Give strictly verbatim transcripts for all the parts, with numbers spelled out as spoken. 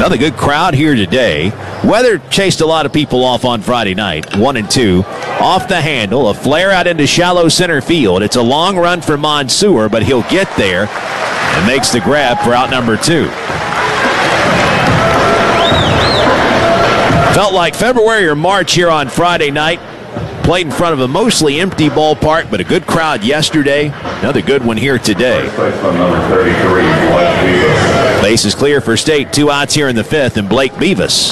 Another good crowd here today. Weather chased a lot of people off on Friday night. One and two. Off the handle, a flare out into shallow center field. It's a long run for Mansour, but he'll get there and makes the grab for out number two. Felt like February or March here on Friday night. Played in front of a mostly empty ballpark, but a good crowd yesterday. Another good one here today. Base is clear for State. Two outs here in the fifth, and Blake Beavis.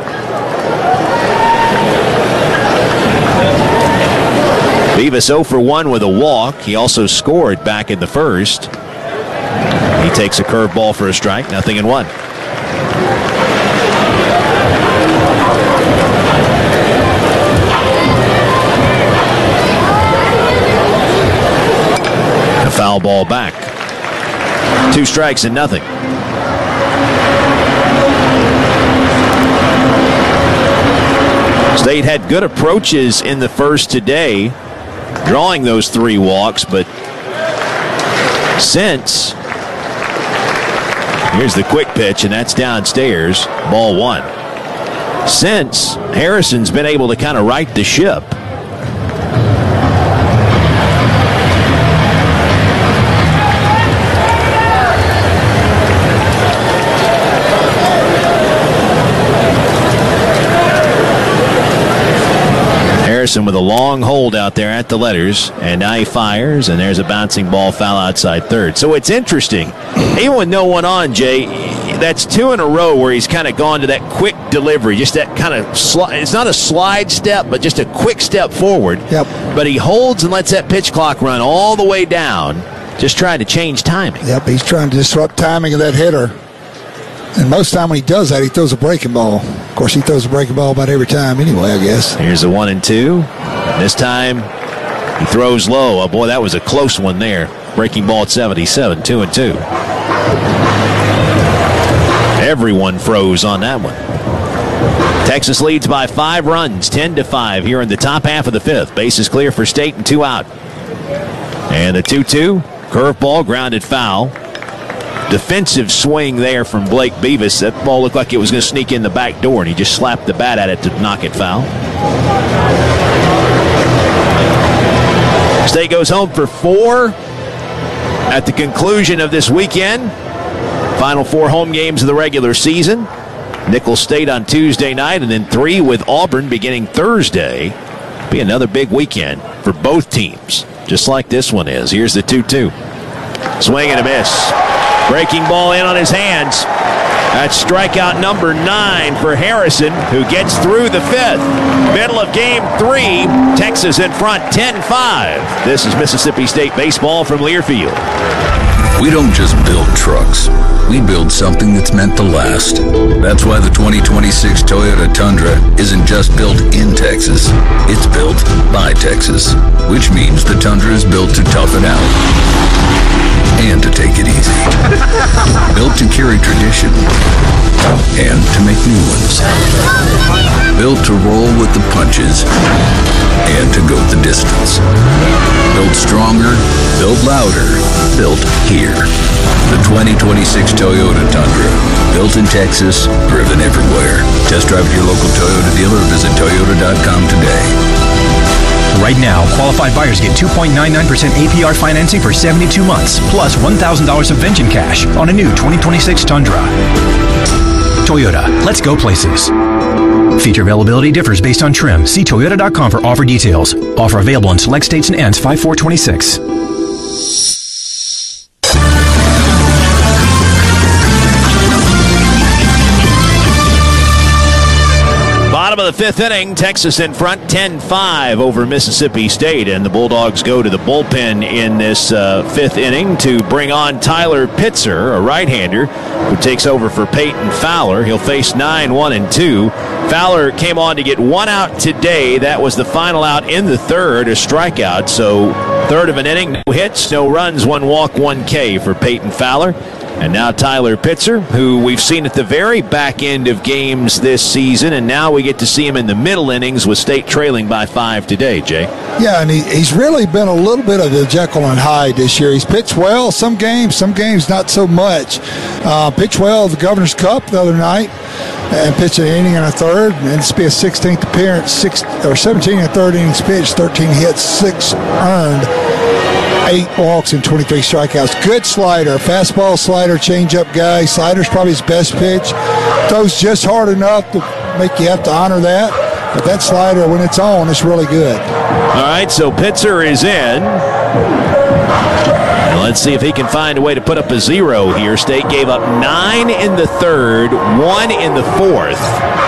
Beavis oh for one with a walk. He also scored back in the first. He takes a curveball for a strike. Nothing in one. A foul ball back. Two strikes and nothing. State had good approaches in the first today, drawing those three walks, but since, here's the quick pitch, and that's downstairs, ball one. Since, Harrison's been able to kind of right the ship. With a long hold out there at the letters, and now he fires, and there's a bouncing ball foul outside third. So it's interesting. Even with no one on, Jay, that's two in a row where he's kind of gone to that quick delivery, just that kind of slide. It's not a slide step, but just a quick step forward. Yep. But he holds and lets that pitch clock run all the way down, just trying to change timing. Yep, he's trying to disrupt timing of that hitter. And most time when he does that, he throws a breaking ball. Of course, he throws a breaking ball about every time anyway, I guess. Here's a one and two. This time, he throws low. Oh, boy, that was a close one there. Breaking ball at seventy-seven, two and two. Everyone froze on that one. Texas leads by five runs, ten to five here in the top half of the fifth. Base is clear for State and two out. And the two two, curveball, grounded foul. Defensive swing there from Blake Beavis. That ball looked like it was going to sneak in the back door, and he just slapped the bat at it to knock it foul. State goes home for four at the conclusion of this weekend. Final four home games of the regular season. Nicholls State on Tuesday night, and then three with Auburn beginning Thursday. Be another big weekend for both teams, just like this one is. Here's the two two. Swing and a miss. Breaking ball in on his hands. That's strikeout number nine for Harrison, who gets through the fifth. Middle of game three, Texas in front ten five. This is Mississippi State baseball from Learfield. We don't just build trucks. We build something that's meant to last. That's why the twenty twenty-six Toyota Tundra isn't just built in Texas. It's built by Texas, which means the Tundra is built to tough it out and to take it easy. Built to carry tradition and to make new ones. Built to roll with the punches and to go the distance. Built stronger, built louder, built here. The twenty twenty-six Toyota Tundra. Built in Texas, driven everywhere. Test drive at your local Toyota dealer or visit Toyota dot com today. Right now, qualified buyers get two point nine nine percent A P R financing for seventy-two months, plus one thousand dollars subvention cash on a new twenty twenty-six Tundra. Toyota, let's go places. Feature availability differs based on trim. See Toyota dot com for offer details. Offer available in select states and ends five four twenty-six. Bottom of the fifth inning, Texas in front ten five over Mississippi State, and the Bulldogs go to the bullpen in this uh, fifth inning to bring on Tyler Pitzer, a right-hander, who takes over for Peyton Fowler. He'll face nine one and two. Fowler came on to get one out today. That was the final out in the third, a strikeout. So third of an inning, no hits, no runs, one walk, one K for Peyton Fowler. And now Tyler Pitzer, who we've seen at the very back end of games this season, and now we get to see him in the middle innings with State trailing by five today, Jay. Yeah, and he, he's really been a little bit of a Jekyll and Hyde this year. He's pitched well some games, some games not so much. Uh, pitched well at the Governor's Cup the other night and pitched an inning and a third, and it's be a sixteenth appearance, six or seventeen and a third innings pitched, thirteen hits, six earned, eight walks and twenty-three strikeouts. Good slider, fastball, slider, changeup guy. Slider's probably his best pitch. Throws just hard enough to make you have to honor that. But that slider, when it's on, it's really good. All right, so Pitzer is in. And let's see if he can find a way to put up a zero here. State gave up nine in the third, one in the fourth,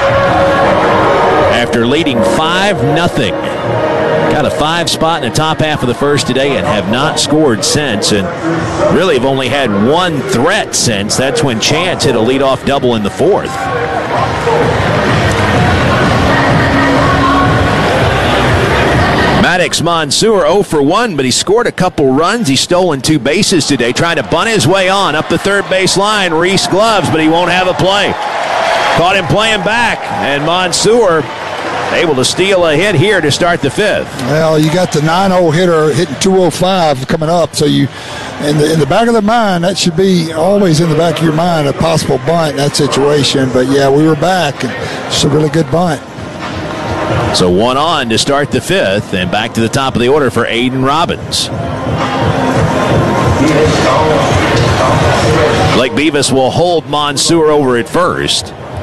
after leading five nothing. Got a five spot in the top half of the first today and have not scored since, and really have only had one threat since. That's when Chance hit a leadoff double in the fourth. Maddox Mansour oh for one, but he scored a couple runs. He's stolen two bases today, trying to bunt his way on up the third base line. Reese gloves, but he won't have a play. Caught him playing back, and Mansour able to steal a hit here to start the fifth. Well, you got the nine oh hitter hitting two oh five coming up, so you, in the, in the back of the mind, that should be always in the back of your mind, a possible bunt in that situation. But, yeah, we were back, and it's a really good bunt. So one on to start the fifth, and back to the top of the order for Aiden Robbins. Blake Beavis will hold Mansour over at first.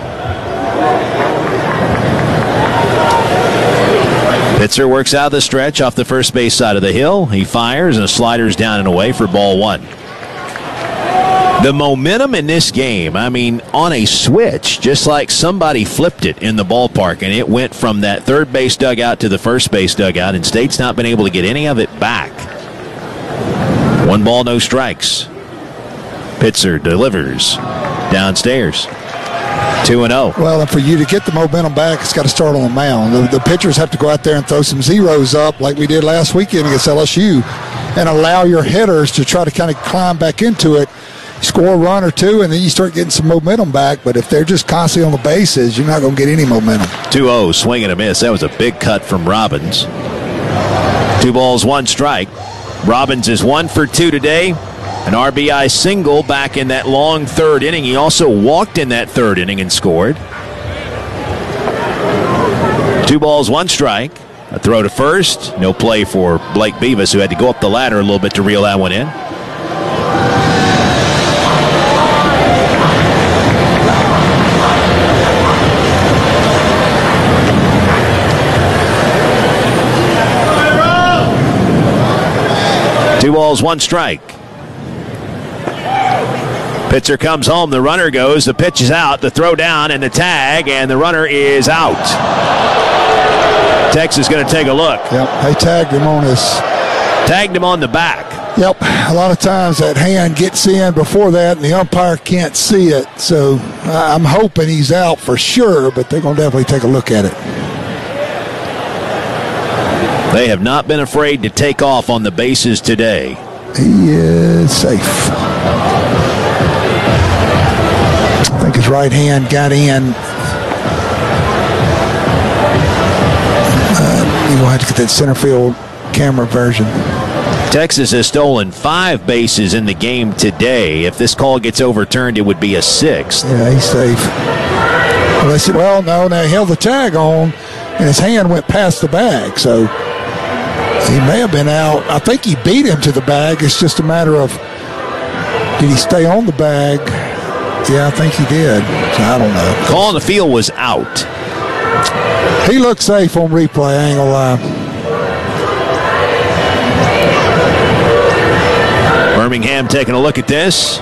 Pitzer works out the stretch off the first base side of the hill. He fires and sliders down and away for ball one. The momentum in this game, I mean, on a switch, just like somebody flipped it in the ballpark, and it went from that third base dugout to the first base dugout, and State's not been able to get any of it back. One ball, no strikes. Pitzer delivers downstairs. two and oh. Well, and for you to get the momentum back, it's got to start on the mound. The, the pitchers have to go out there and throw some zeros up like we did last weekend against L S U and allow your hitters to try to kind of climb back into it, score a run or two, and then you start getting some momentum back. But if they're just constantly on the bases, you're not going to get any momentum. two oh, swing and a miss. That was a big cut from Robbins. Two balls, one strike. Robbins is one for two today. An R B I single back in that long third inning. He also walked in that third inning and scored. Two balls, one strike. A throw to first. No play for Blake Beavis, who had to go up the ladder a little bit to reel that one in. Two balls, one strike. Pitzer comes home, the runner goes, the pitch is out, the throw down, and the tag, and the runner is out. Texas going to take a look. Yep, they tagged him on his... Tagged him on the back. Yep, a lot of times that hand gets in before that, and the umpire can't see it. So I'm hoping he's out for sure, but they're going to definitely take a look at it. They have not been afraid to take off on the bases today. He is safe. I think his right hand got in. Uh, you will have to get that center field camera version. Texas has stolen five bases in the game today. If this call gets overturned, it would be a sixth. Yeah, he's safe. Well, they said, well, no, now he held the tag on, and his hand went past the bag, so he may have been out. I think he beat him to the bag. It's just a matter of, did he stay on the bag? Yeah, I think he did. So I don't know. Call on the field was out. He looked safe on replay, I ain't gonna lie. Birmingham taking a look at this.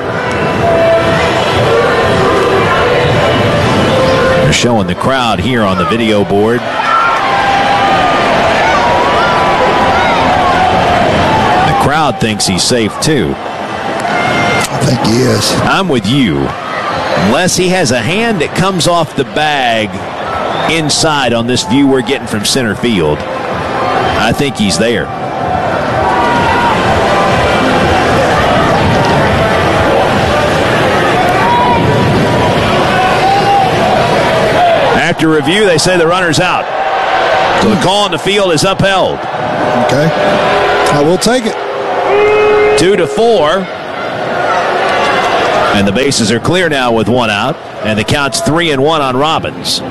They're showing the crowd here on the video board. The crowd thinks he's safe too. I think he is. I'm with you. Unless he has a hand that comes off the bag inside on this view we're getting from center field, I think he's there. After review, they say the runner's out. So the call on the field is upheld. Okay. I will take it. Two to four. And the bases are clear now with one out. And the count's three and one on Robbins.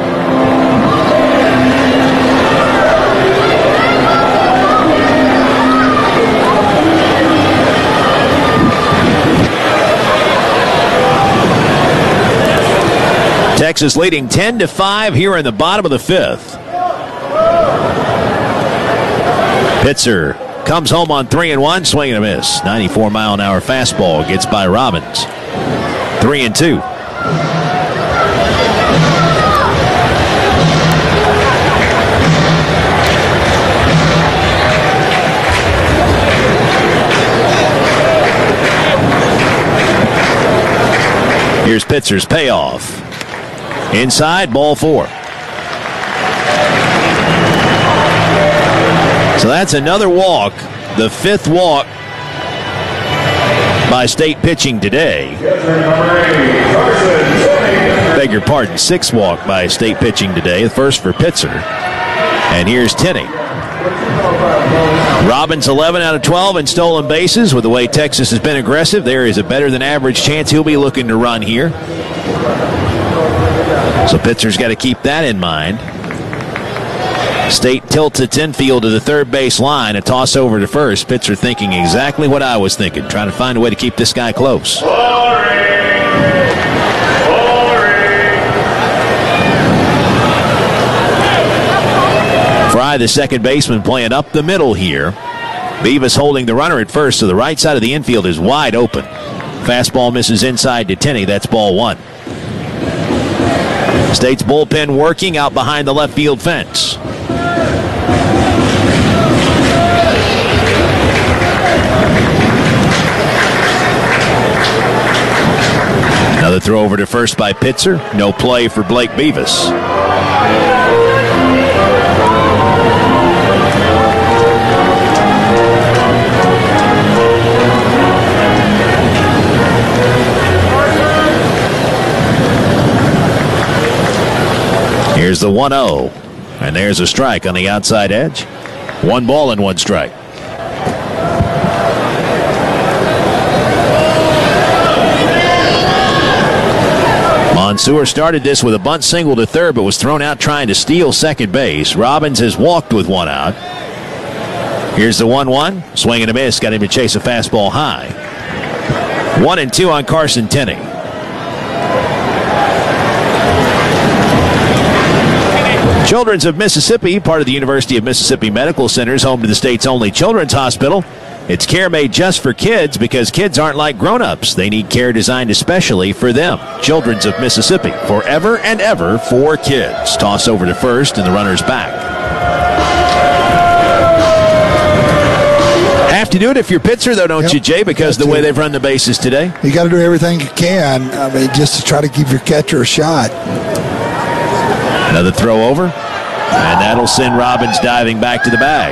Texas leading ten to five here in the bottom of the fifth. Pitzer comes home on three and one, swing and a miss. ninety-four mile an hour fastball gets by Robbins. Three and two. Here's Pitzer's payoff. Inside, ball four. So that's another walk, the fifth walk by State pitching today. Beg your pardon, sixth walk by State pitching today, the first for Pitzer. And here's Tenney. Robbins eleven out of twelve in stolen bases. With the way Texas has been aggressive, there is a better than average chance he'll be looking to run here. So Pitzer's got to keep that in mind. State tilts its infield to the third base line. A toss over to first. Pitzer thinking exactly what I was thinking, trying to find a way to keep this guy close. Fry, the second baseman, playing up the middle here. Beavis holding the runner at first, so the right side of the infield is wide open. Fastball misses inside to Tenney. That's ball one. State's bullpen working out behind the left field fence. Another throw over to first by Pitzer. No play for Blake Beavis. Here's the one oh, and there's a strike on the outside edge. One ball and one strike. Mansour started this with a bunt single to third, but was thrown out trying to steal second base. Robbins has walked with one out. Here's the one one. Swing and a miss. Got him to chase a fastball high. One and two on Carson Tenney. Children's of Mississippi, part of the University of Mississippi Medical Center, is home to the state's only children's hospital. It's care made just for kids because kids aren't like grown-ups. They need care designed especially for them. Children's of Mississippi, forever and ever for kids. Toss over to first, and the runner's back. Have to do it if you're Pitzer, though, don't yep. you, Jay? Because the way they've run the bases today. You got to do everything you can. I mean, just to try to give your catcher a shot. Another throw over, and that'll send Robbins diving back to the bag.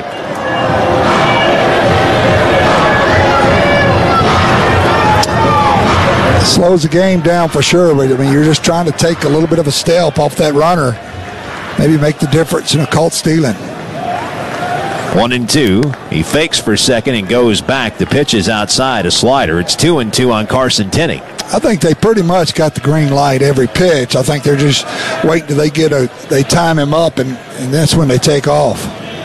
Slows the game down for sure, but I mean, you're just trying to take a little bit of a step off that runner. Maybe make the difference in a caught stealing. One and two. He fakes for second and goes back. The pitch is outside, a slider. It's two and two on Carson Tenney. I think they pretty much got the green light every pitch. I think they're just waiting till they get a, they time him up, and, and that's when they take off.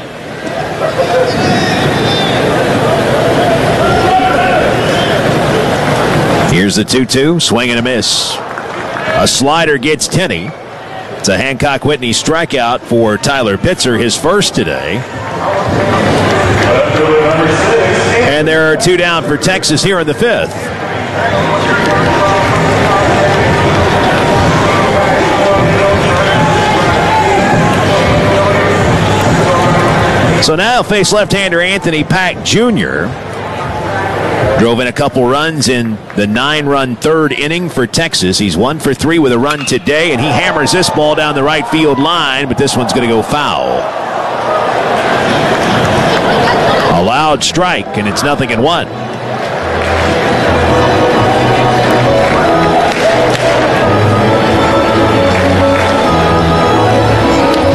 Here's the two two. Swing and a miss. A slider gets Tenney. It's a Hancock Whitney strikeout for Tyler Pitzer, his first today. And there are two down for Texas here in the fifth. So now he'll face left-hander Anthony Pack Junior Drove in a couple runs in the nine-run third inning for Texas. He's one for three with a run today, and he hammers this ball down the right field line, but this one's going to go foul. A loud strike, and it's nothing in one.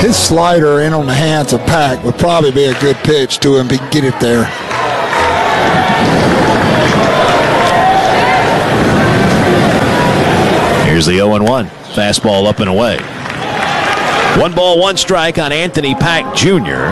his slider in on the hands of Pack would probably be a good pitch to him if he can get it there. Here's the oh and one. Fastball up and away. One ball, one strike on Anthony Pack Junior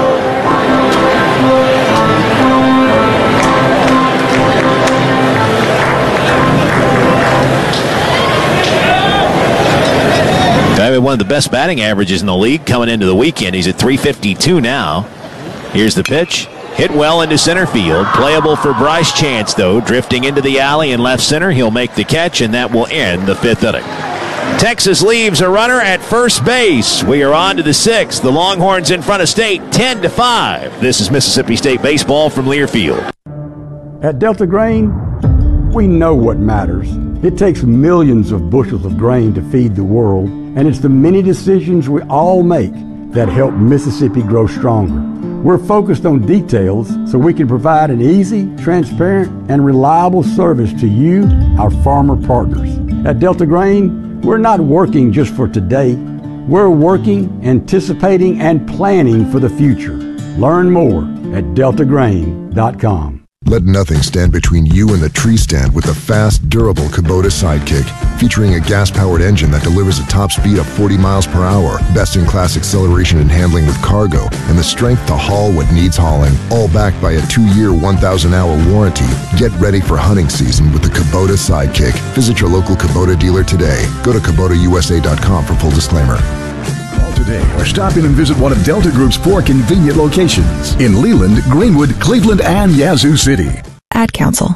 Guy with one of the best batting averages in the league coming into the weekend. He's at three fifty-two now. Here's the pitch. Hit well into center field. Playable for Bryce Chance, though. Drifting into the alley in left center. He'll make the catch, and that will end the fifth inning. Texas leaves a runner at first base. We are on to the sixth. The Longhorns in front of State, ten to five. This is Mississippi State baseball from Learfield. At Delta Grain, we know what matters. It takes millions of bushels of grain to feed the world, and it's the many decisions we all make that help Mississippi grow stronger. We're focused on details so we can provide an easy, transparent, and reliable service to you, our farmer partners. At Delta Grain, we're not working just for today. We're working, anticipating, and planning for the future. Learn more at delta grain dot com. Let nothing stand between you and the tree stand with the fast, durable Kubota Sidekick. Featuring a gas-powered engine that delivers a top speed of forty miles per hour, best-in-class acceleration and handling with cargo, and the strength to haul what needs hauling, all backed by a two-year, one thousand hour warranty. Get ready for hunting season with the Kubota Sidekick. Visit your local Kubota dealer today. Go to Kubota U S A dot com for full disclaimer. Today, or stop in and visit one of Delta Group's four convenient locations in Leland, Greenwood, Cleveland, and Yazoo City. Ad Council.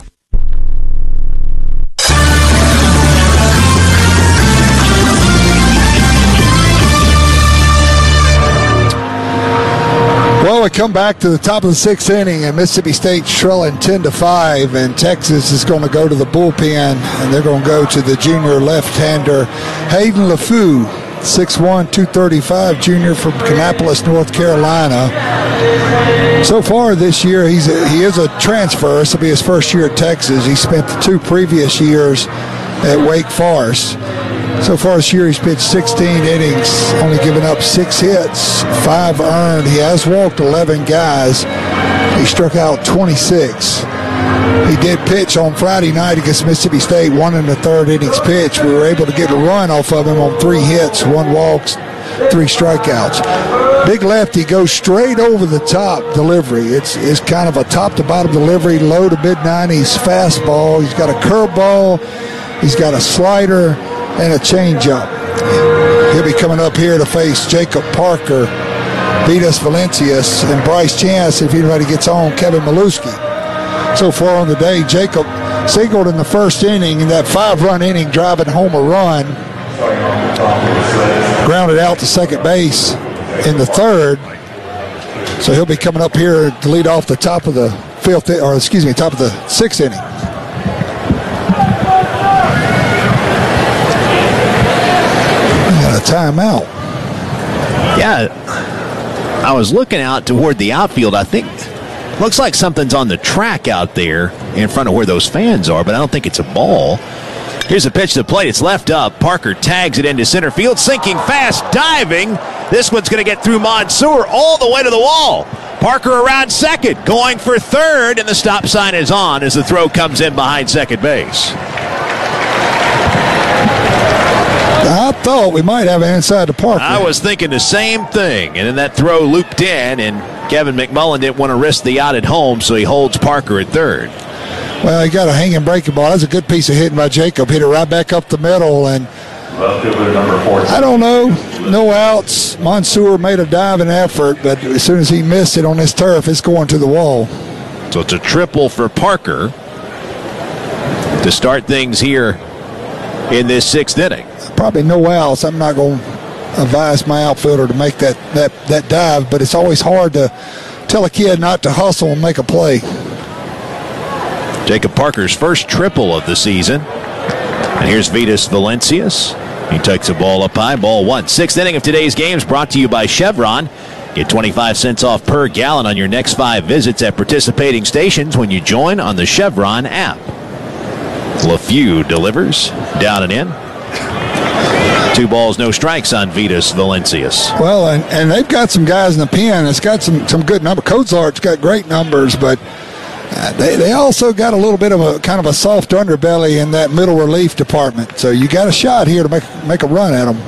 Well, we come back to the top of the sixth inning, and Mississippi State's trailing ten to five, and Texas is going to go to the bullpen, and they're going to go to the junior left-hander Hayden LaFou. six one, two thirty-five, junior from Kannapolis, North Carolina. So far this year, he's a, he is a transfer. This will be his first year at Texas. He spent the two previous years at Wake Forest. So far this year, he's pitched sixteen innings, only given up six hits, five earned. He has walked eleven guys. He struck out twenty-six. He did pitch on Friday night against Mississippi State, one in the third innings pitch. We were able to get a run off of him on three hits, one walk, three strikeouts. Big lefty goes straight over the top delivery. It's, it's kind of a top-to-bottom delivery, low to mid-nineties fastball. He's got a curveball. He's got a slider and a changeup. He'll be coming up here to face Jacob Parker, Vitas Valencias, and Bryce Chance if anybody gets on, Kevin Maluski. So far on the day, Jacob singled in the first inning in that five-run inning, driving home a run. Grounded out to second base in the third. So he'll be coming up here to lead off the top of the fifth, or excuse me, top of the sixth inning. We got a timeout. Yeah, I was looking out toward the outfield. I think looks like something's on the track out there in front of where those fans are, but I don't think it's a ball. Here's a pitch to the plate. It's left up. Parker tags it into center field, sinking fast, diving. This one's going to get through Mansour all the way to the wall. Parker around second, going for third, and the stop sign is on as the throw comes in behind second base. I thought we might have it inside the Parker. I was thinking the same thing, and then that throw looped in, and Kevin McMullen didn't want to risk the out at home, so he holds Parker at third. Well, he got a hanging breaking ball. That's a good piece of hitting by Jacob. Hit it right back up the middle, and I don't know. No outs. Mansour made a diving effort, but as soon as he missed it on this turf, it's going to the wall. So it's a triple for Parker to start things here in this sixth inning. Probably no outs. I'm not going to advise my outfielder to make that, that, that dive, but it's always hard to tell a kid not to hustle and make a play. Jacob Parker's first triple of the season. And here's Vitas Valencias. He takes a ball up high, ball one. Sixth inning of today's game is brought to you by Chevron. Get twenty-five cents off per gallon on your next five visits at participating stations when you join on the Chevron app. LaFew delivers down and in. Two balls, no strikes on Vitas Valencias. Well, and, and they've got some guys in the pen. It's got some, some good numbers. Cozart's got great numbers, but uh, they, they also got a little bit of a kind of a soft underbelly in that middle relief department. So you got a shot here to make, make a run at them.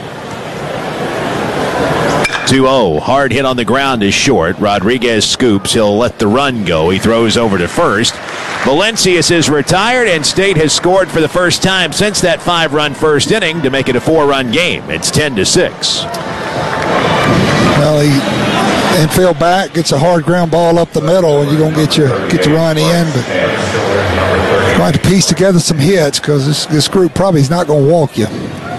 two oh. Hard hit on the ground is short. Rodriguez scoops. He'll let the run go. He throws over to first. Valencias is retired, and State has scored for the first time since that five-run first inning to make it a four-run game. It's ten to six. Well, he infield back, gets a hard ground ball up the middle, and you're going to get your get your run in. But trying to piece together some hits because this, this group probably is not going to walk you.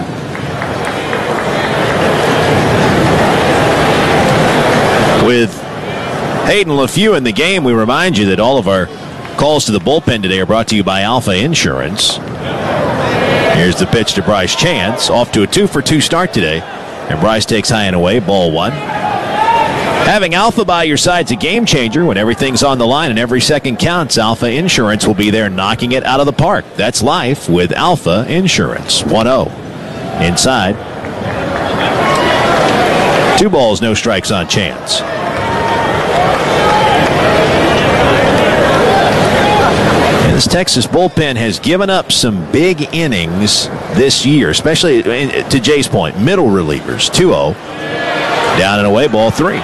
With Hayden LeFew in the game, we remind you that all of our calls to the bullpen today are brought to you by Alpha Insurance. Here's the pitch to Bryce Chance. Off to a two for two start today. And Bryce takes high and away, ball one. Having Alpha by your side's a game changer. When everything's on the line and every second counts, Alpha Insurance will be there knocking it out of the park. That's life with Alpha Insurance. one oh. Inside. Two balls, no strikes on Chance. This Texas bullpen has given up some big innings this year, especially, to Jay's point, middle relievers. two oh. Down and away, ball three.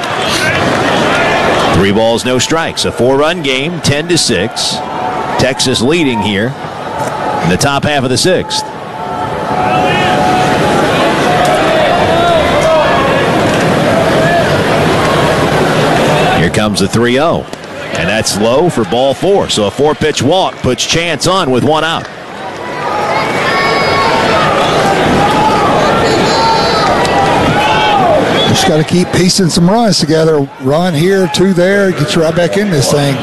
Three balls, no strikes. A four-run game, ten to six. Texas leading here in the top half of the sixth. Here comes the three oh. And that's low for ball four. So a four-pitch walk puts Chance on with one out. Just got to keep piecing some runs together. Run here, two there, get you right back in this thing.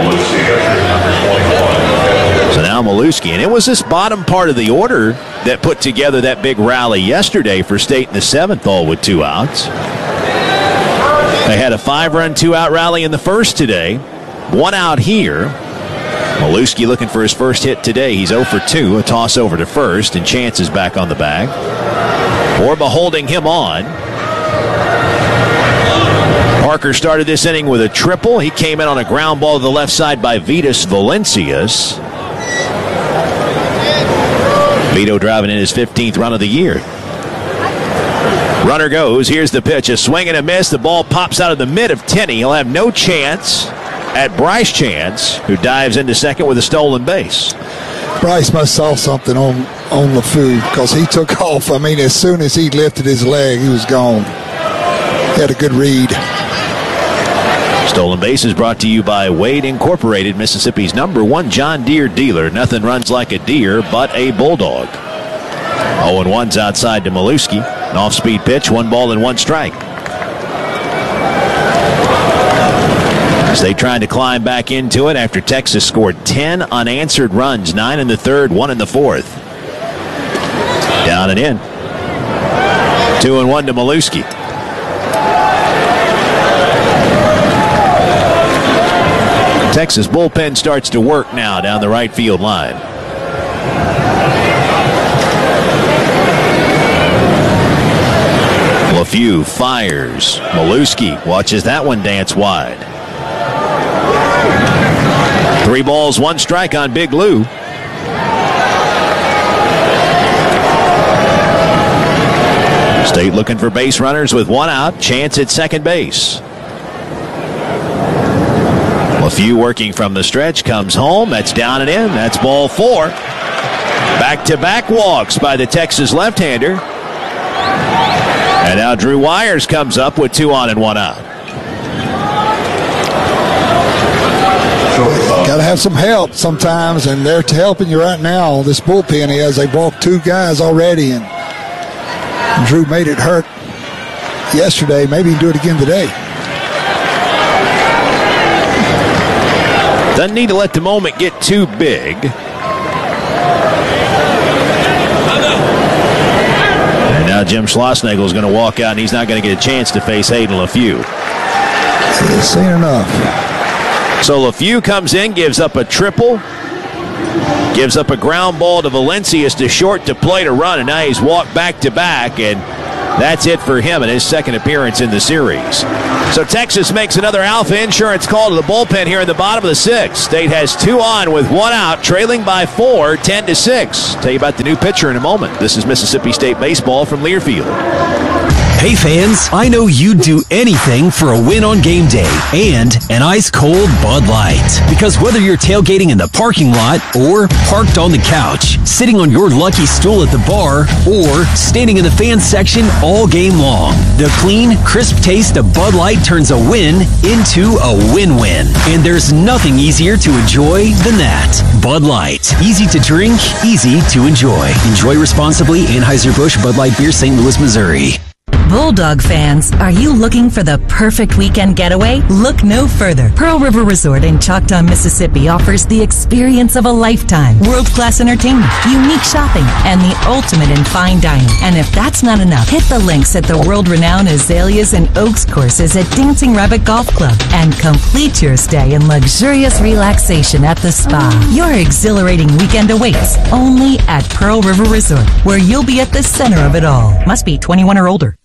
So now Maluski. And it was this bottom part of the order that put together that big rally yesterday for State in the seventh, all with two outs. They had a five-run, two-out rally in the first today. One out here. Maluski looking for his first hit today. He's oh for two. A toss over to first, and Chance is back on the bag. Orba holding him on. Parker started this inning with a triple. He came in on a ground ball to the left side by Vitas Valencias. Vito driving in his fifteenth run of the year. Runner goes. Here's the pitch. A swing and a miss. The ball pops out of the mid of Tenney. He'll have no chance at Bryce Chance, who dives into second with a stolen base. Bryce must saw something on, on LeFew because he took off. I mean, as soon as he lifted his leg, he was gone. He had a good read. Stolen base is brought to you by Wade Incorporated, Mississippi's number one John Deere dealer. Nothing runs like a deer but a bulldog. oh and one's outside to Maluski. An off-speed pitch, one ball and one strike. They trying to climb back into it after Texas scored ten unanswered runs, nine in the third, one in the fourth. Down and in. Two and one to Maluski. Texas bullpen starts to work now down the right field line. LeFew fires. Maluski watches that one dance wide. Three balls, one strike on Big Lou. State looking for base runners with one out. Chance at second base. LeFew working from the stretch, comes home. That's down and in. That's ball four. Back-to-back walks by the Texas left-hander. And now Drew Wires comes up with two on and one out. Got to have some help sometimes, and they're helping you right now. This bullpen is. They've walked two guys already, and Drew made it hurt yesterday. Maybe he can do it again today. Doesn't need to let the moment get too big. And now Jim Schlossnagle is going to walk out, and he's not going to get a chance to face Hayden LeFew. He's seen enough. So LeFew comes in, gives up a triple, Gives up a ground ball to Valencius to short to play to run, and now he's walked back to back, and that's it for him in his second appearance in the series. So Texas makes another Alpha Insurance call to the bullpen here in the bottom of the sixth. State has two on with one out, trailing by four, ten to six. Tell you about the new pitcher in a moment. This is Mississippi State baseball from Learfield. Hey fans, I know you'd do anything for a win on game day and an ice-cold Bud Light. Because whether you're tailgating in the parking lot or parked on the couch, sitting on your lucky stool at the bar, or standing in the fan section all game long, the clean, crisp taste of Bud Light turns a win into a win-win. And there's nothing easier to enjoy than that. Bud Light. Easy to drink, easy to enjoy. Enjoy responsibly. Anheuser-Busch Bud Light Beer, Saint Louis, Missouri. Bulldog fans, are you looking for the perfect weekend getaway? Look no further. Pearl River Resort in Choctaw, Mississippi offers the experience of a lifetime. World-class entertainment, unique shopping, and the ultimate in fine dining. And if that's not enough, hit the links at the world-renowned Azaleas and Oaks courses at Dancing Rabbit Golf Club and complete your stay in luxurious relaxation at the spa. Your exhilarating weekend awaits only at Pearl River Resort, where you'll be at the center of it all. Must be twenty-one or older.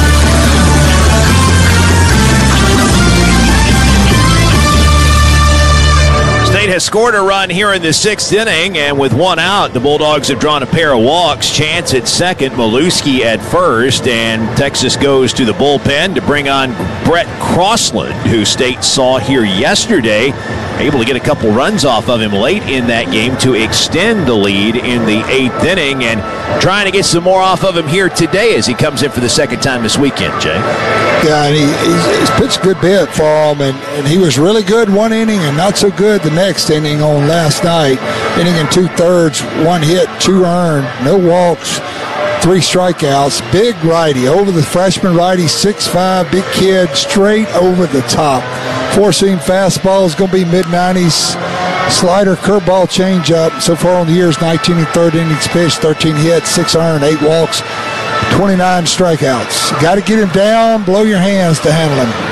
State has scored a run here in the sixth inning, and with one out, the Bulldogs have drawn a pair of walks. Chance at second, Maluski at first, and Texas goes to the bullpen to bring on Brett Crossland, who State saw here yesterday, able to get a couple runs off of him late in that game to extend the lead in the eighth inning, and trying to get some more off of him here today as he comes in for the second time this weekend, Jay. Yeah, and he, he's, he's pitched a good bit for him, and, and he was really good one inning and not so good the next inning on last night. Inning and two-thirds, one hit, two earned, no walks, three strikeouts. Big righty, over the freshman righty, six five, big kid, straight over the top. Four-seam fastball is going to be mid nineties. Slider, curveball, changeup. So far on the year is nineteen and third innings pitched, thirteen hits, six earned, eight walks, twenty-nine strikeouts. Got to get him down, blow your hands to handle him.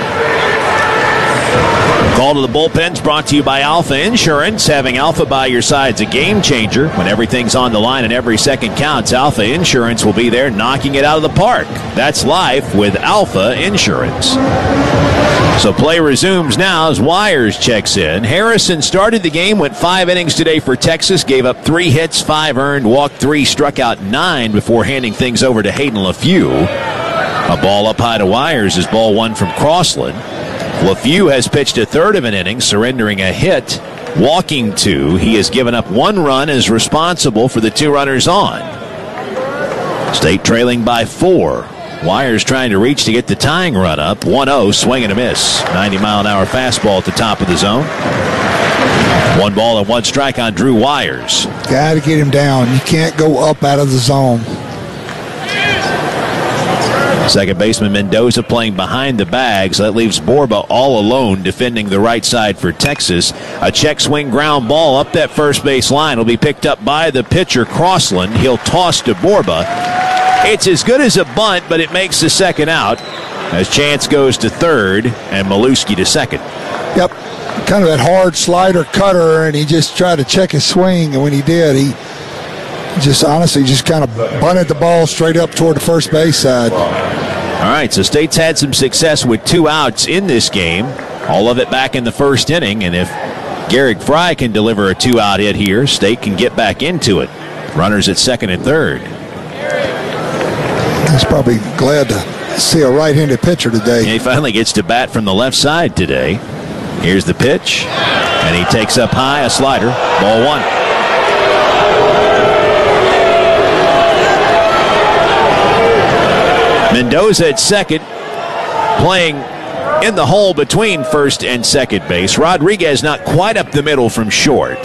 Call to the bullpen's brought to you by Alpha Insurance. Having Alpha by your side is a game changer. When everything's on the line and every second counts, Alpha Insurance will be there knocking it out of the park. That's life with Alpha Insurance. So play resumes now as Wires checks in. Harrison started the game, went five innings today for Texas, gave up three hits, five earned, walked three, struck out nine before handing things over to Hayden LaFew. A ball up high to Wires is ball one from Crossland. LaFew has pitched a third of an inning, surrendering a hit, walking two. He has given up one run and is responsible for the two runners on. State trailing by four. Wires trying to reach to get the tying run up. one oh, swing and a miss. ninety mile an hour fastball at the top of the zone. One ball and one strike on Drew Wires. Got to get him down. You can't go up out of the zone. Second baseman Mendoza playing behind the bag, so that leaves Borba all alone defending the right side for Texas. A check swing ground ball up that first base line will be picked up by the pitcher Crossland. He'll toss to Borba. It's as good as a bunt, but it makes the second out as Chance goes to third and Maluski to second. Yep, kind of that hard slider cutter, and he just tried to check his swing, and when he did, he just honestly just kind of bunted the ball straight up toward the first base side. All right, so State's had some success with two outs in this game, all of it back in the first inning, and if Garrick Fry can deliver a two-out hit here, State can get back into it. Runners at second and third. He's probably glad to see a right-handed pitcher today. Yeah, he finally gets to bat from the left side today. Here's the pitch, and he takes up high a slider, ball one. Mendoza at second, playing in the hole between first and second base. Rodriguez not quite up the middle from short.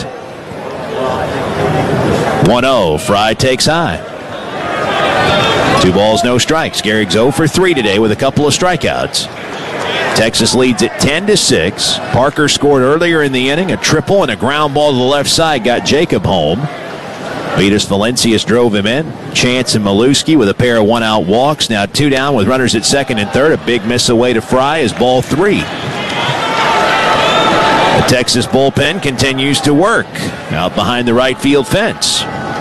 one oh, Fry takes high. Two balls, no strikes. Garrick's oh for three today with a couple of strikeouts. Texas leads at ten to six. Parker scored earlier in the inning. A triple and a ground ball to the left side got Jacob home. Vitas Valencius drove him in. Chance and Maluski with a pair of one-out walks. Now two down with runners at second and third. A big miss away to Fry is ball three. The Texas bullpen continues to work out behind the right field fence.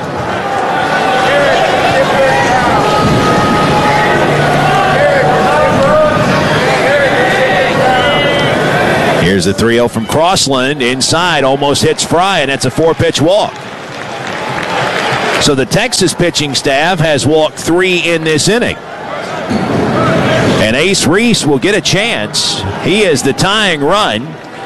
Here's the three oh from Crossland. Inside, almost hits Fry, and that's a four-pitch walk. So the Texas pitching staff has walked three in this inning. And Ace Reese will get a chance. He is the tying run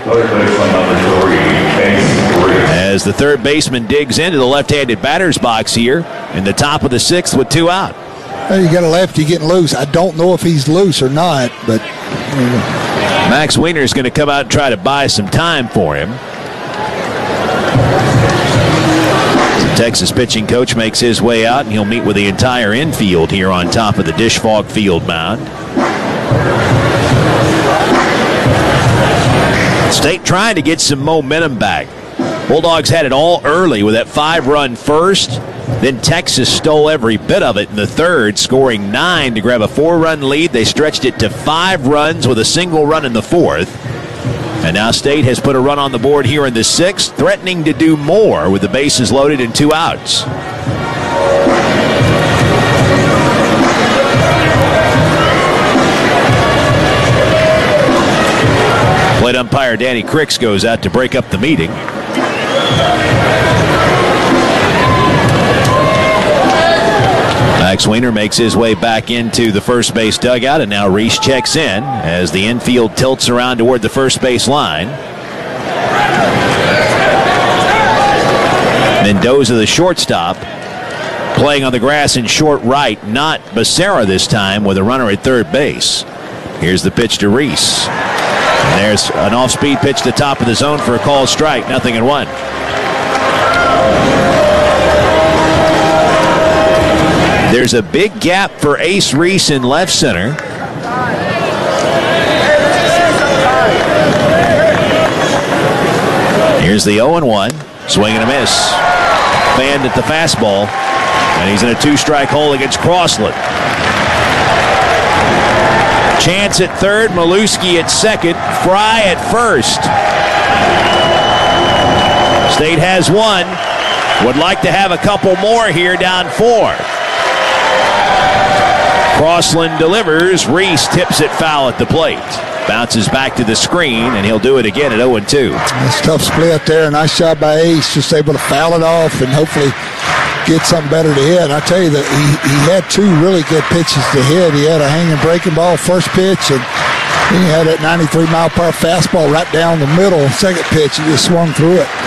as the third baseman digs into the left-handed batter's box here in the top of the sixth with two out. Well, you got a lefty getting loose. I don't know if he's loose or not, but Max Weiner is going to come out and try to buy some time for him. The Texas pitching coach makes his way out, and he'll meet with the entire infield here on top of the Dish Fog Field mound. State trying to get some momentum back. Bulldogs had it all early with that five-run first. Then Texas stole every bit of it in the third, scoring nine to grab a four-run lead. They stretched it to five runs with a single run in the fourth. And now State has put a run on the board here in the sixth, threatening to do more with the bases loaded and two outs. Plate umpire Danny Cricks goes out to break up the meeting. Max Weiner makes his way back into the first base dugout, and now Reese checks in as the infield tilts around toward the first base line. Mendoza, the shortstop, playing on the grass in short right, not Becerra this time, with a runner at third base. Here's the pitch to Reese. And there's an off-speed pitch to the top of the zone for a called strike, nothing and one. There's a big gap for Ace Reese in left center. Here's the oh and one. Swing and a miss. Fanned at the fastball. And he's in a two-strike hole against Crossland. Chance at third. Maluski at second. Fry at first. State has one. Would like to have a couple more here, down four. Crossland delivers. Reese tips it foul at the plate. Bounces back to the screen, and he'll do it again at oh and two. That's a tough split there. Nice job by Ace, just able to foul it off and hopefully get something better to hit. I tell you that he, he had two really good pitches to hit. He had a hanging breaking ball first pitch, and then he had that ninety-three mile per hour fastball right down the middle. Second pitch, he just swung through it.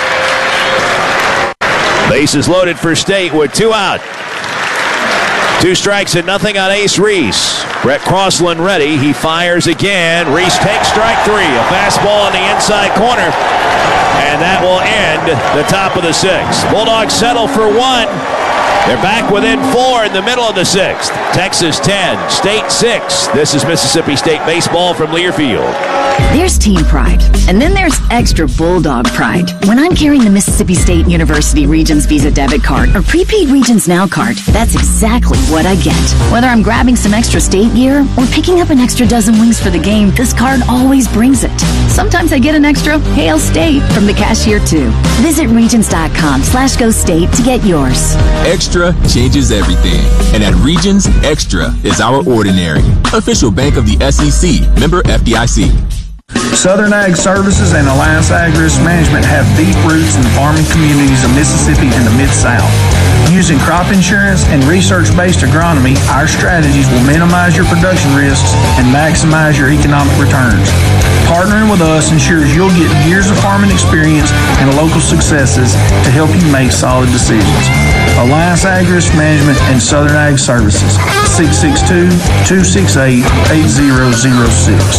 Bases loaded for State with two out. Two strikes and nothing on Ace Reese. Brett Crossland ready. He fires again. Reese takes strike three. A fastball on the inside corner. And that will end the top of the sixth. Bulldogs settle for one. They're back within four in the middle of the sixth. Texas ten, State six. This is Mississippi State baseball from Learfield. There's team pride, and then there's extra Bulldog pride. When I'm carrying the Mississippi State University Regions Visa debit card or prepaid Regions Now card, that's exactly what I get. Whether I'm grabbing some extra State gear or picking up an extra dozen wings for the game, this card always brings it. Sometimes I get an extra Hail State from the cashier too. Visit Regions.com slash Go State to get yours. Extra changes everything. And at Regions, Extra is our ordinary. Official bank of the S E C. Member F D I C. Southern Ag Services and Alliance Ag Risk Management have deep roots in the farming communities of Mississippi and the Mid-South. Using crop insurance and research-based agronomy, our strategies will minimize your production risks and maximize your economic returns. Partnering with us ensures you'll get years of farming experience and local successes to help you make solid decisions. Alliance Ag Risk Management and Southern Ag Services, six six two, two six eight, eight zero zero six.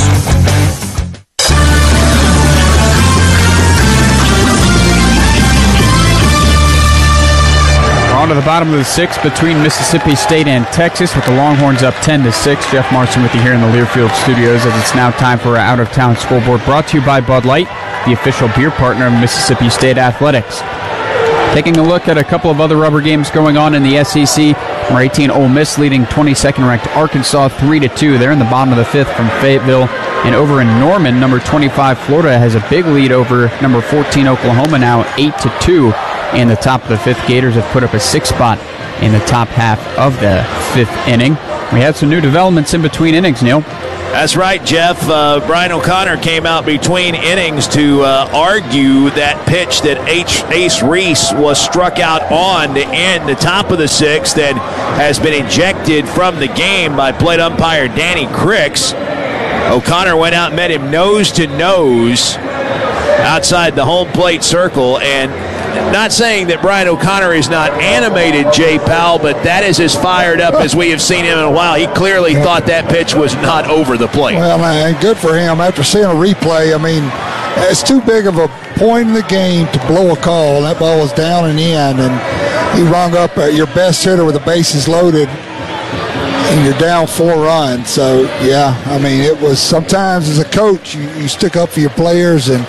On to the bottom of the sixth between Mississippi State and Texas, with the Longhorns up ten to six. Jeff Marson with you here in the Learfield studios as it's now time for our out-of-town scoreboard, brought to you by Bud Light, the official beer partner of Mississippi State Athletics. Taking a look at a couple of other rubber games going on in the S E C. Number eighteen Ole Miss leading twenty-second ranked Arkansas three to two. They're in the bottom of the fifth from Fayetteville. And over in Norman, number twenty-five, Florida, has a big lead over number fourteen, Oklahoma, now eight to two. In the top of the fifth, Gators have put up a six spot in the top half of the fifth inning. We had some new developments in between innings, Neil. That's right, Jeff. Uh, Brian O'Connor came out between innings to uh, argue that pitch that H- Ace Reese was struck out on to end the top of the sixth and has been ejected from the game by plate umpire Danny Cricks. O'Connor went out and met him nose to nose outside the home plate circle, and not saying that Brian O'Connor is not animated, Jay Powell, but that is as fired up as we have seen him in a while. He clearly thought that pitch was not over the plate. Well, man, good for him. After seeing a replay, I mean, it's too big of a point in the game to blow a call. That ball was down and in, and he rung up uh, your best hitter with the bases loaded, and you're down four runs. So, yeah, I mean, it was sometimes as a coach, you, you stick up for your players, and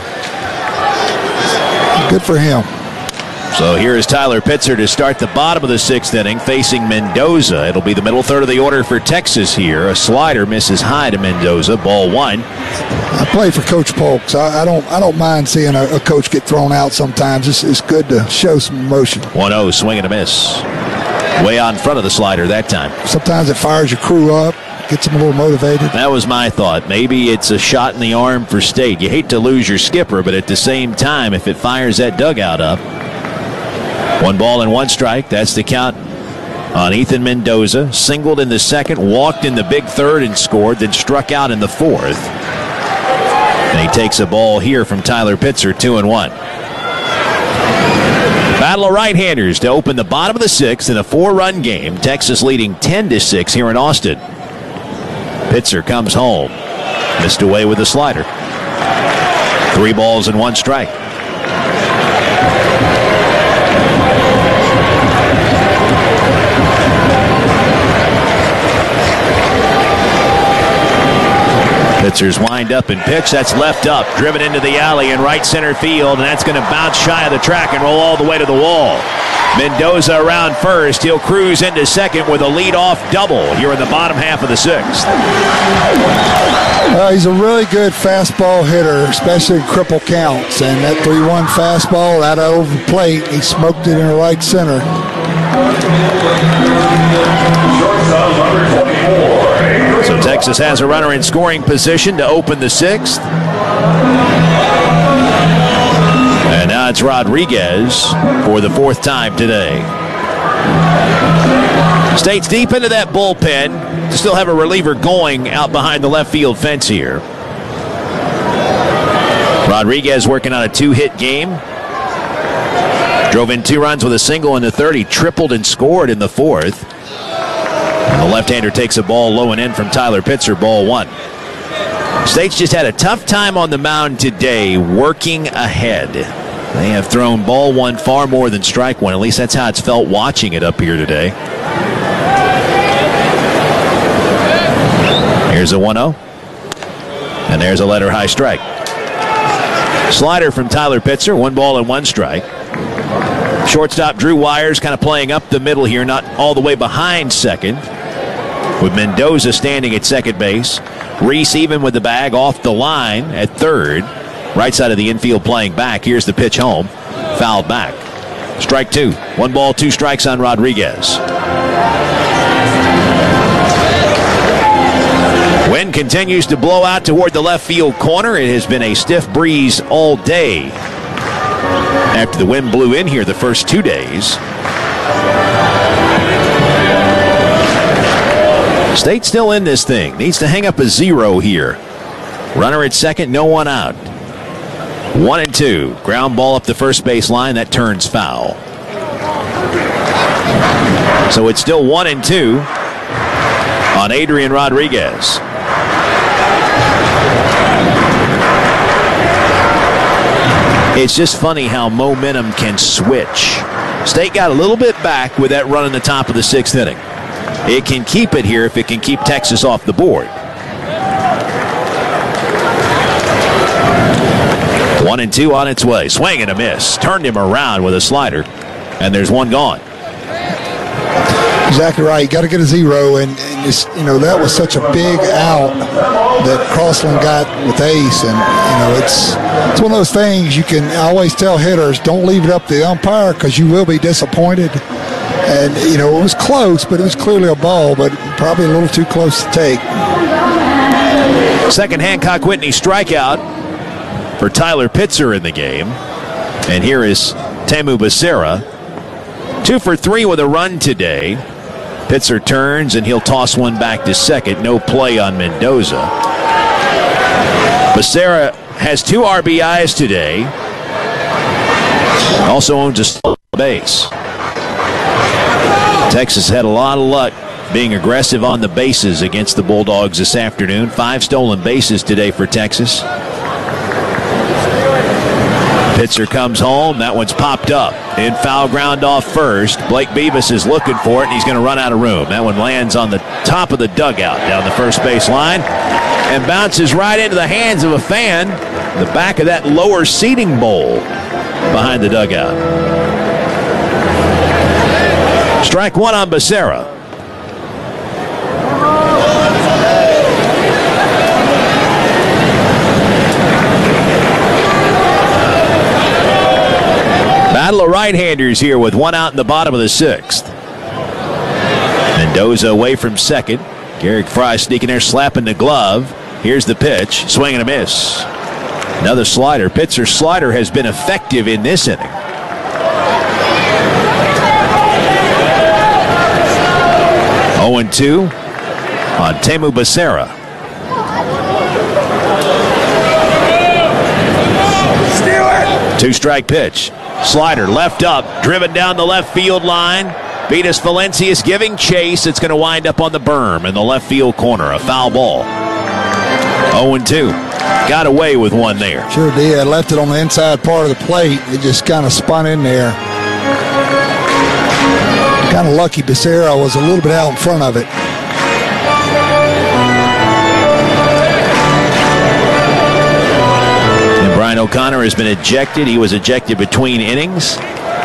good for him. So here is Tyler Pitzer to start the bottom of the sixth inning, facing Mendoza. It'll be the middle third of the order for Texas here. A slider misses high to Mendoza. Ball one. I play for Coach Polks. I, I don't I don't mind seeing a, a coach get thrown out sometimes. It's, it's good to show some emotion. one oh, swing and a miss. Way out in front of the slider that time. Sometimes it fires your crew up, gets them a little motivated. That was my thought. Maybe it's a shot in the arm for State. You hate to lose your skipper, but at the same time, if it fires that dugout up. One ball and one strike. That's the count on Ethan Mendoza. Singled in the second, walked in the big third and scored, then struck out in the fourth. And he takes a ball here from Tyler Pitzer, two and one. Battle of right-handers to open the bottom of the sixth in a four-run game. Texas leading ten to six here in Austin. Pitzer comes home. Missed away with a slider. Three balls and one strike. Pitzer's wind up and pitch. That's left up, driven into the alley in right center field, and that's going to bounce shy of the track and roll all the way to the wall. Mendoza around first. He'll cruise into second with a leadoff double here in the bottom half of the sixth. Uh, he's a really good fastball hitter, especially in cripple counts. And that three one fastball out over the plate, he smoked it in the right center. So Texas has a runner in scoring position to open the sixth. And now it's Rodriguez for the fourth time today. State's deep into that bullpen to still have a reliever going out behind the left field fence here. Rodriguez working on a two-hit game. Drove in two runs with a single in the third. He tripled and scored in the fourth. And the left-hander takes a ball low and in from Tyler Pitzer, ball one. State's just had a tough time on the mound today working ahead. They have thrown ball one far more than strike one. At least that's how it's felt watching it up here today. Here's a one oh. And there's a letter high strike. Slider from Tyler Pitzer, one ball and one strike. Shortstop Drew Wires kind of playing up the middle here, not all the way behind second. With Mendoza standing at second base. Reese even with the bag off the line at third. Right side of the infield playing back. Here's the pitch home. Fouled back. Strike two. One ball, two strikes on Rodriguez. Wind continues to blow out toward the left field corner. It has been a stiff breeze all day. After the wind blew in here the first two days. State still in this thing. Needs to hang up a zero here. Runner at second, no one out. One and two. Ground ball up the first base line. That turns foul. So it's still one and two on Adrian Rodriguez. It's just funny how momentum can switch. State got a little bit back with that run in the top of the sixth inning. It can keep it here if it can keep Texas off the board. One and two on its way. Swing and a miss. Turned him around with a slider. And there's one gone. Exactly right. You got to get a zero. And, and it's, you know, that was such a big out that Crossland got with ace. And, you know, it's, it's one of those things you can always tell hitters, don't leave it up to the umpire because you will be disappointed. And, you know, it was close, but it was clearly a ball, but probably a little too close to take. Second Hancock Whitney strikeout for Tyler Pitzer in the game. And here is Temu Becerra. Two for three with a run today. Pitzer turns, and he'll toss one back to second. No play on Mendoza. Becerra has two R B Is today. Also owns a stolen base. Texas had a lot of luck being aggressive on the bases against the Bulldogs this afternoon. Five stolen bases today for Texas. Pitzer comes home. That one's popped up. In foul ground off first. Blake Beavis is looking for it, and he's going to run out of room. That one lands on the top of the dugout down the first base line and bounces right into the hands of a fan, the back of that lower seating bowl behind the dugout. Strike one on Becerra. Battle of right-handers here with one out in the bottom of the sixth. Mendoza away from second. Garrick Fry sneaking there, slapping the glove. Here's the pitch. Swing and a miss. Another slider. Pitzer's slider has been effective in this inning. oh and two on Temu Becerra. Two-strike pitch. Slider left up, driven down the left field line. Vitas Valencius giving chase. It's going to wind up on the berm in the left field corner. A foul ball. oh and two. Got away with one there. Sure did. Left it on the inside part of the plate. It just kind of spun in there. Kind of lucky Becerra was a little bit out in front of it. Brian O'Connor has been ejected. He was ejected between innings.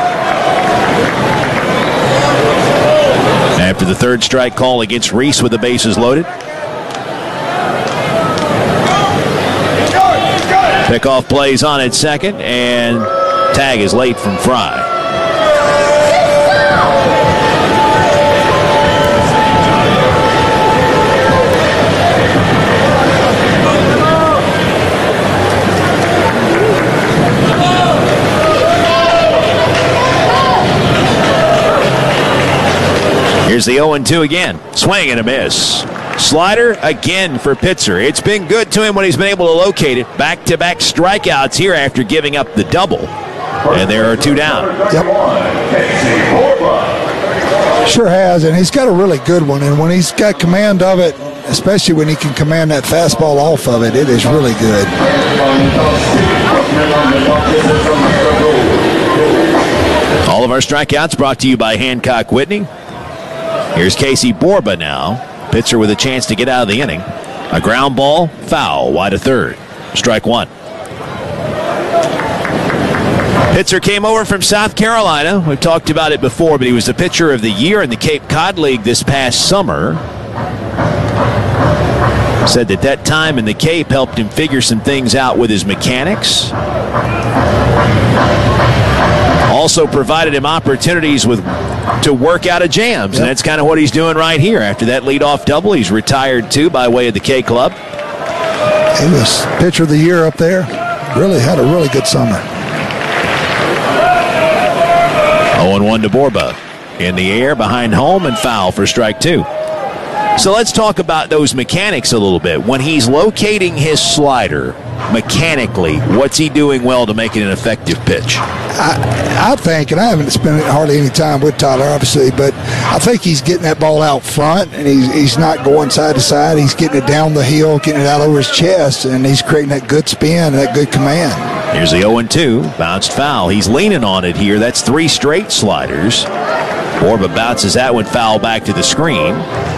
After the third strike call against Reese with the bases loaded. Pickoff plays on at second, and tag is late from Fry. Here's the oh and two again. Swing and a miss. Slider again for Pitzer. It's been good to him when he's been able to locate it. Back-to-back strikeouts here after giving up the double. And there are two down. Yep. Sure has, and he's got a really good one. And when he's got command of it, especially when he can command that fastball off of it, it is really good. All of our strikeouts brought to you by Hancock Whitney. Here's Casey Borba now. Pitzer with a chance to get out of the inning. A ground ball, foul, wide of third. Strike one. Pitzer came over from South Carolina. We've talked about it before, but he was the pitcher of the year in the Cape Cod League this past summer. Said that that time in the Cape helped him figure some things out with his mechanics. Also provided him opportunities with to work out of jams, yep. And that's kind of what he's doing right here. After that leadoff double, he's retired too by way of the K Club. He was pitcher of the year up there. Really had a really good summer. oh and one to Borba. In the air, behind home, and foul for strike two. So let's talk about those mechanics a little bit. When he's locating his slider, mechanically, what's he doing well to make it an effective pitch? I, I think, and I haven't spent hardly any time with Tyler, obviously, but I think he's getting that ball out front, and he's, he's not going side to side. He's getting it down the hill, getting it out over his chest, and he's creating that good spin, that good command. Here's the oh and two, bounced foul. He's leaning on it here. That's three straight sliders. Borba bounces that one foul back to the screen.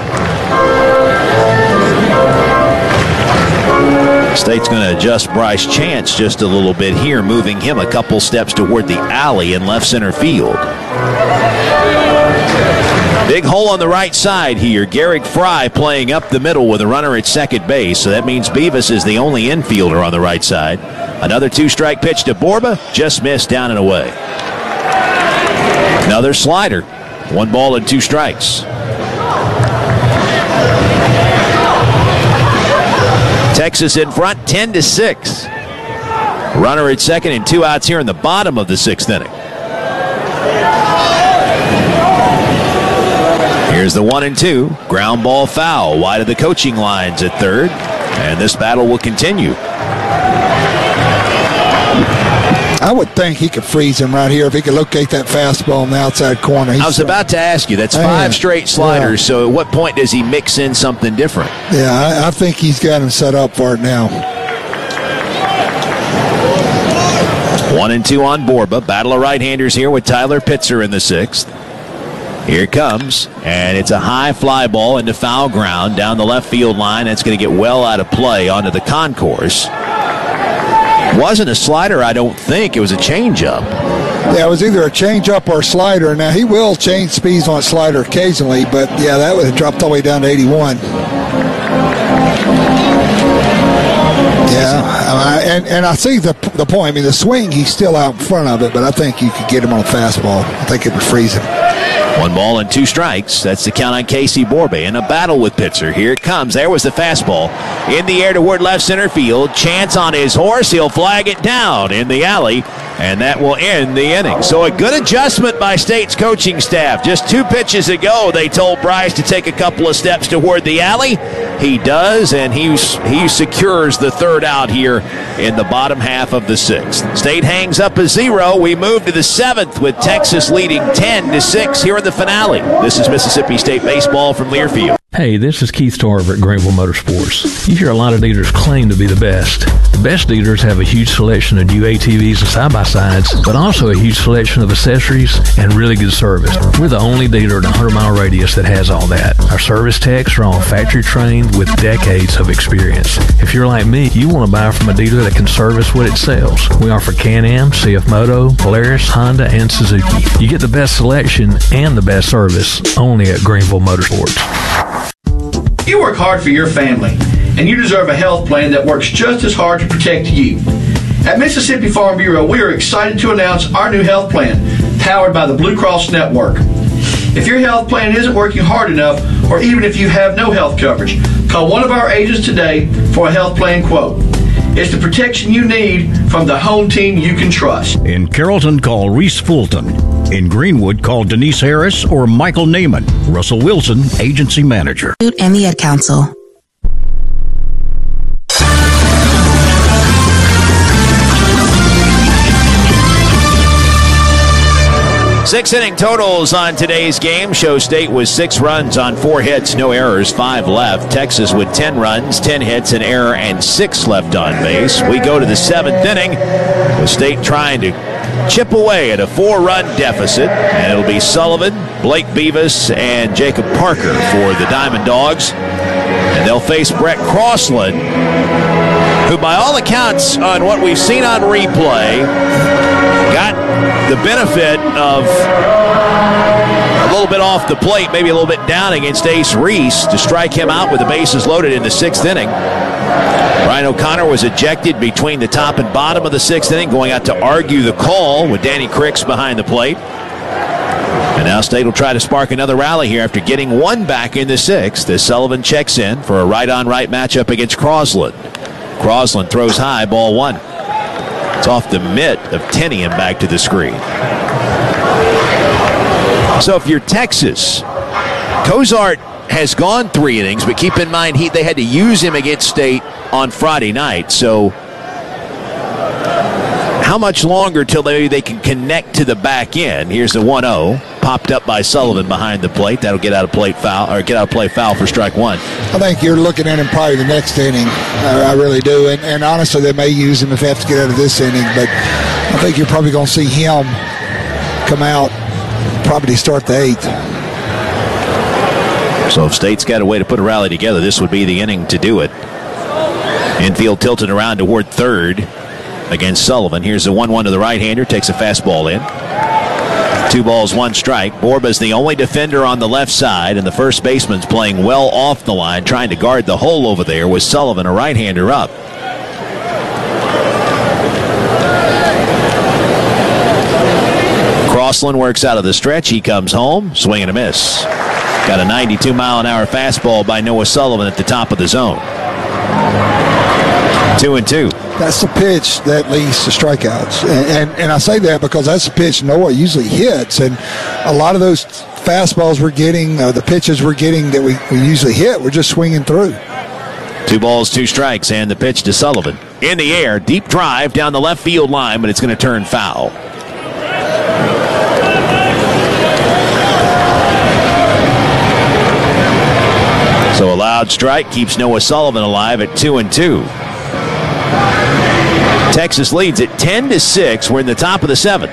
State's going to adjust Bryce Chance just a little bit here, moving him a couple steps toward the alley in left center field. Big hole on the right side here. Garrick Fry playing up the middle with a runner at second base. So that means Beavis is the only infielder on the right side. Another two-strike pitch to Borba. Just missed down and away. Another slider. One ball and two strikes. Texas in front, ten to six. Runner at second and two outs here in the bottom of the sixth inning. Here's the one and two. Ground ball foul wide of the coaching lines at third. And this battle will continue. I would think he could freeze him right here if he could locate that fastball in the outside corner. He's I was about to ask you, that's five Man, straight sliders, yeah. so at what point does he mix in something different? Yeah, I, I think he's got him set up for it now. One and two on Borba. Battle of right-handers here with Tyler Pitzer in the sixth. Here it comes, and it's a high fly ball into foul ground down the left field line. It's going to get well out of play onto the concourse. Wasn't a slider, I don't think. It was a changeup. Yeah, it was either a changeup or a slider. Now, he will change speeds on a slider occasionally, but, yeah, that would have dropped all the way down to eighty-one. Yeah, uh, and, and I see the the point. I mean, the swing, he's still out in front of it, but I think you could get him on a fastball. I think it would freeze him. One ball and two strikes. That's the count on Casey Borba in a battle with Pitzer. Here it comes. There was the fastball. In the air toward left center field. Chance on his horse. He'll flag it down in the alley, and that will end the inning. So a good adjustment by State's coaching staff. Just two pitches ago, they told Bryce to take a couple of steps toward the alley. He does, and he, he secures the third out here in the bottom half of the sixth. State hangs up a zero. We move to the seventh with Texas leading ten to six here in the finale. This is Mississippi State baseball from Learfield. Hey, this is Keith Tarver at Greenville Motorsports. You hear a lot of dealers claim to be the best. The best dealers have a huge selection of new A T Vs and side-by-sides, but also a huge selection of accessories and really good service. We're the only dealer in a hundred mile radius that has all that. Our service techs are all factory trained with decades of experience. If you're like me, you want to buy from a dealer that can service what it sells. We offer Can-Am, C F Moto, Polaris, Honda, and Suzuki. You get the best selection and the best service only at Greenville Motorsports. You work hard for your family, and you deserve a health plan that works just as hard to protect you. At Mississippi Farm Bureau, we are excited to announce our new health plan, powered by the Blue Cross Network. If your health plan isn't working hard enough, or even if you have no health coverage, call one of our agents today for a health plan quote. It's the protection you need from the home team you can trust. In Carrollton, call Reese Fulton. In Greenwood, call Denise Harris or Michael Naiman. Russell Wilson, Agency Manager. And the Ad Council. Six inning totals on today's game show State was six runs on four hits, no errors, five left. Texas with ten runs, ten hits, an error, and six left on base. We go to the seventh inning with State trying to chip away at a four-run deficit, and it'll be Sullivan, Blake Beavis, and Jacob Parker for the Diamond Dogs. And they'll face Brett Crossland, who by all accounts on what we've seen on replay got the benefit of a little bit off the plate, maybe a little bit down against Ace Reese to strike him out with the bases loaded in the sixth inning. Brian O'Connor was ejected between the top and bottom of the sixth inning, going out to argue the call with Danny Cricks behind the plate. And now State will try to spark another rally here after getting one back in the sixth as Sullivan checks in for a right-on-right matchup against Crossland. Crossland throws high, ball one. It's off the mitt of Tenney and back to the screen. So if you're Texas, Cozart has gone three innings, but keep in mind he they had to use him against State on Friday night. So how much longer till they, they can connect to the back end? Here's the one oh. Popped up by Sullivan behind the plate. That'll get out of plate foul or get out of play foul for strike one. I think you're looking at him probably the next inning. I, I really do. And, and honestly, they may use him if they have to get out of this inning. But I think you're probably going to see him come out probably to start the eighth. So if State's got a way to put a rally together, this would be the inning to do it. Infield tilted around toward third against Sullivan. Here's the one one to the right-hander. Takes a fastball in. Two balls, one strike. Borba's the only defender on the left side, and the first baseman's playing well off the line, trying to guard the hole over there with Sullivan, a right-hander, up. Crossland works out of the stretch. He comes home, swing and a miss. Got a ninety-two mile an hour fastball by Noah Sullivan at the top of the zone. Two and two. That's the pitch that leads to strikeouts. And, and, and I say that because that's the pitch Noah usually hits. And a lot of those fastballs we're getting, uh, the pitches we're getting that we, we usually hit, we're just swinging through. Two balls, two strikes, and the pitch to Sullivan. In the air, deep drive down the left field line, but it's going to turn foul. So a loud strike keeps Noah Sullivan alive at two and two. Texas leads at ten to six. We're in the top of the seventh.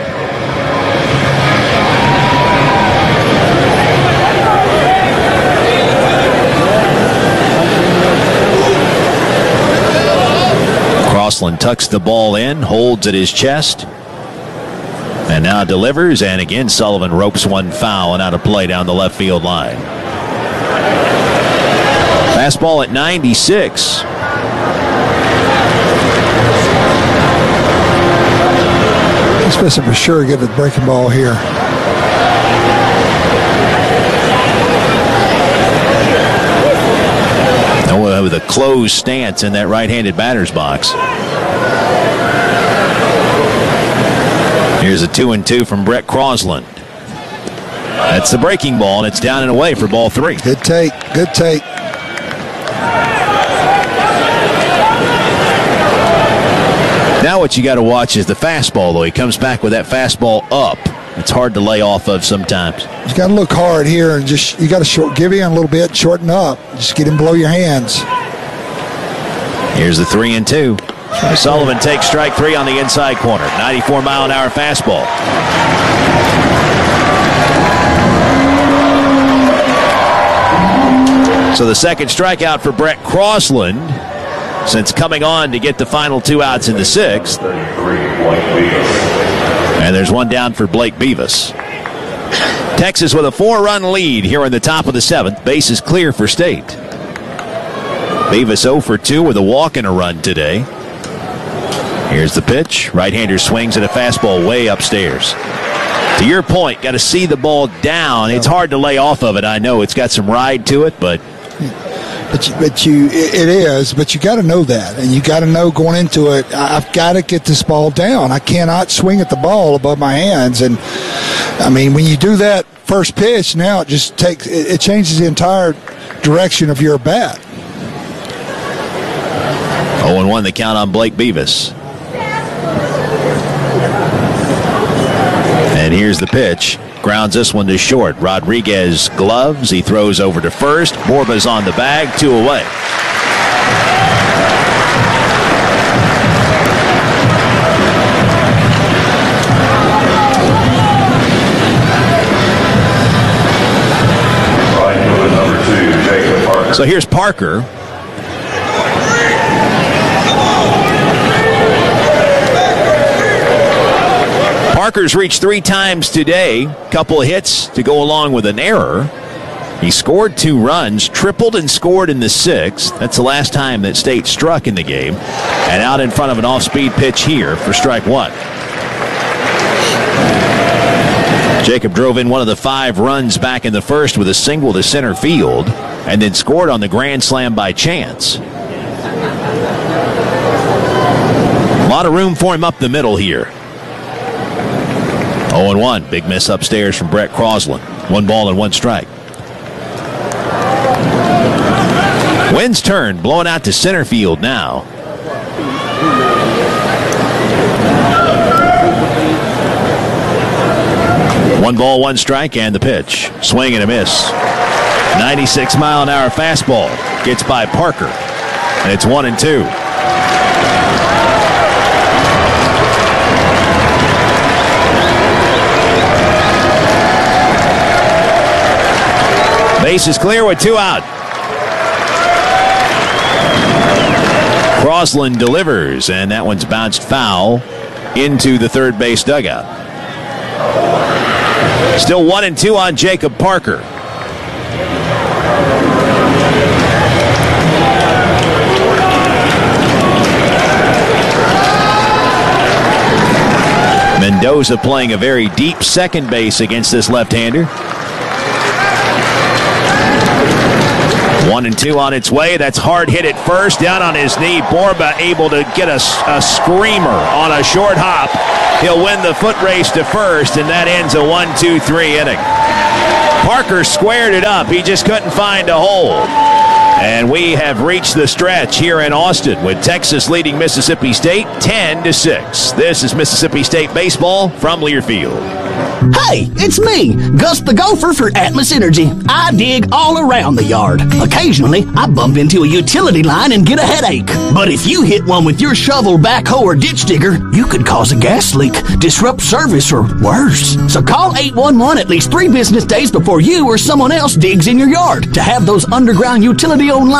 Crossland tucks the ball in, holds at his chest, and now delivers. And again, Sullivan ropes one foul and out of play down the left field line. Fastball at ninety-six. Especially for sure get the breaking ball here. Noah with a closed stance in that right-handed batter's box. Here's a two and two from Brett Crossland. That's the breaking ball, and it's down and away for ball three. Good take. Good take. Now what you got to watch is the fastball, though. He comes back with that fastball up. It's hard to lay off of sometimes. You got to look hard here and just, you got to short, give in a little bit, shorten up. Just get him below your hands. Here's the three and two. Sullivan takes strike three on the inside corner. ninety-four mile an hour fastball. So the second strikeout for Brett Crossland since coming on to get the final two outs in the sixth. And there's one down for Blake Beavis. Texas with a four-run lead here in the top of the seventh. Base is clear for State. Beavis oh for two with a walk and a run today. Here's the pitch. Right-hander swings at a fastball way upstairs. To your point, got to see the ball down. It's hard to lay off of it. I know it's got some ride to it, but... But you, but you, it is. But you got to know that, and you got to know going into it. I've got to get this ball down. I cannot swing at the ball above my hands. And I mean, when you do that first pitch, now it just takes it, it changes the entire direction of your bat. oh and one the count on Blake Beavis. And here's the pitch. Grounds this one to short. Rodriguez gloves. He throws over to first. Borba's on the bag. Two away. So here's Parker. Parker's reached three times today. Couple of hits to go along with an error. He scored two runs, tripled and scored in the sixth. That's the last time that State struck in the game. And out in front of an off-speed pitch here for strike one. Jacob drove in one of the five runs back in the first with a single to center field and then scored on the grand slam by Chance. A lot of room for him up the middle here. oh and one. Big miss upstairs from Brett Crossland. One ball and one strike. Wind's turn, blowing out to center field now. One ball, one strike, and the pitch. Swing and a miss. ninety-six mile an hour fastball. Gets by Parker. And it's one and two. Base is clear with two out. Crossland delivers, and that one's bounced foul into the third base dugout. Still one and two on Jacob Parker. Mendoza playing a very deep second base against this left-hander. One and two on its way. That's hard hit at first. Down on his knee. Borba able to get a, a screamer on a short hop. He'll win the foot race to first, and that ends a one two three inning. Parker squared it up. He just couldn't find a hole. And we have reached the stretch here in Austin with Texas leading Mississippi State ten to six. This is Mississippi State baseball from Learfield. Hey, it's me, Gus the Gopher for Atlas Energy. I dig all around the yard. Occasionally, I bump into a utility line and get a headache. But if you hit one with your shovel, backhoe, or ditch digger, you could cause a gas leak, disrupt service, or worse. So call eight one one at least three business days before you or someone else digs in your yard to have those underground utility online